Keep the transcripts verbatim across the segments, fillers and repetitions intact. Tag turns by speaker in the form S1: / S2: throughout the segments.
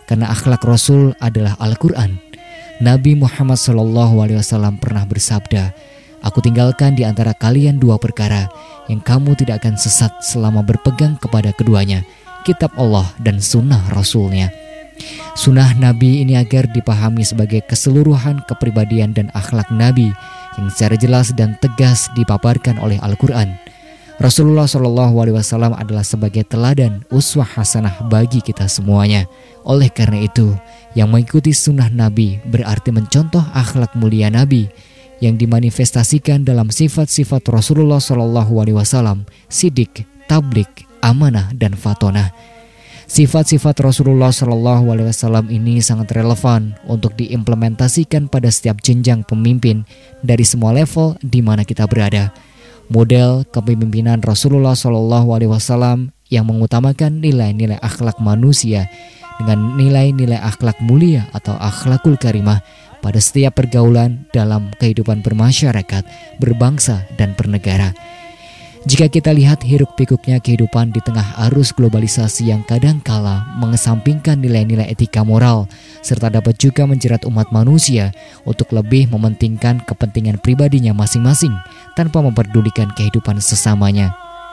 S1: karena akhlak Rasul adalah Al-Quran. Nabi Muhammad shallallahu alaihi wasallam pernah bersabda, "Aku tinggalkan di antara kalian dua perkara yang kamu tidak akan sesat selama berpegang kepada keduanya, kitab Allah dan sunnah Rasulnya." Sunnah Nabi ini agar dipahami sebagai keseluruhan kepribadian dan akhlak Nabi yang secara jelas dan tegas dipaparkan oleh Al-Quran. Rasulullah shallallahu alaihi wasallam adalah sebagai teladan uswah hasanah bagi kita semuanya. Oleh karena itu, yang mengikuti sunnah Nabi berarti mencontoh akhlak mulia Nabi yang dimanifestasikan dalam sifat-sifat Rasulullah shallallahu alaihi wasallam, sidik, tablik, amanah, dan fatonah. Sifat-sifat Rasulullah shallallahu alaihi wasallam ini sangat relevan untuk diimplementasikan pada setiap jenjang pemimpin dari semua level di mana kita berada. Model kepemimpinan Rasulullah shallallahu alaihi wasallam yang mengutamakan nilai-nilai akhlak manusia dengan nilai-nilai akhlak mulia atau akhlakul karimah pada setiap pergaulan dalam kehidupan bermasyarakat, berbangsa, dan bernegara. Jika kita lihat hiruk-pikuknya kehidupan di tengah arus globalisasi yang kadangkala mengesampingkan nilai-nilai etika moral, serta dapat juga menjerat umat manusia untuk lebih mementingkan kepentingan pribadinya masing-masing tanpa memperdulikan kehidupan sesamanya.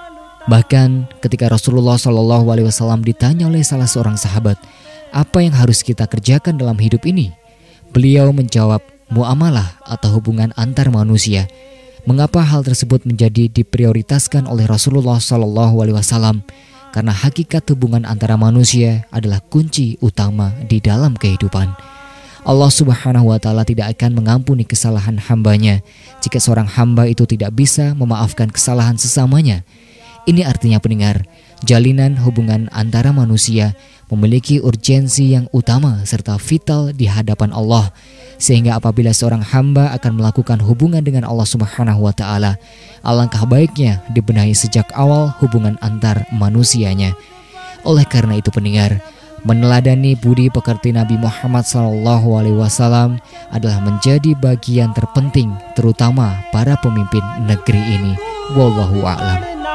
S1: Bahkan ketika Rasulullah shallallahu alaihi wasallam ditanya oleh salah seorang sahabat, "Apa yang harus kita kerjakan dalam hidup ini?" Beliau menjawab, "Muamalah atau hubungan antar manusia." Mengapa hal tersebut menjadi diprioritaskan oleh Rasulullah shallallahu alaihi wasallam? Karena hakikat hubungan antara manusia adalah kunci utama di dalam kehidupan. Allah Subhanahu wa Ta'ala tidak akan mengampuni kesalahan hambanya jika seorang hamba itu tidak bisa memaafkan kesalahan sesamanya. Ini artinya pendengar, jalinan hubungan antara manusia memiliki urgensi yang utama serta vital di hadapan Allah. Sehingga apabila seorang hamba akan melakukan hubungan dengan Allah Subhanahu wa Ta'ala, alangkah baiknya dibenahi sejak awal hubungan antar manusianya. Oleh karena itu pendengar, meneladani budi pekerti Nabi Muhammad shallallahu alaihi wasallam adalah menjadi bagian terpenting terutama para pemimpin negeri ini. Wallahu a'lam.